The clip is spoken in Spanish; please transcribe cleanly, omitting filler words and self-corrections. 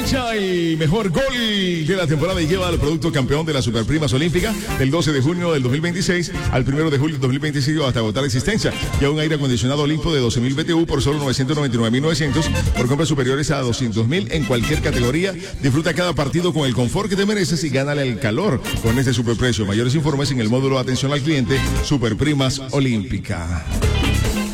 cancha y mejor gol de la temporada y lleva al producto campeón de las Superprimas Olímpicas del 12 de junio del 2026 al 1 de julio del 2025 hasta agotar existencia. Ya un aire acondicionado Olimpo de 12.000 BTU por solo 999.900 por compras superiores a 200.000 en cualquier categoría. Disfruta cada partido con el confort que te mereces y gánale el calor con este superprecio. Mayores informes en el módulo de atención al cliente Superprimas Olímpica.